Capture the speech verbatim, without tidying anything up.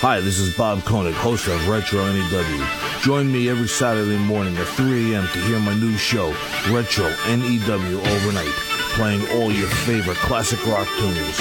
Hi, this is Bob Koenig, host of Retro N E W. Join me every Saturday morning at three a.m. to hear my new show, Retro N E W Overnight, playing all your favorite classic rock tunes.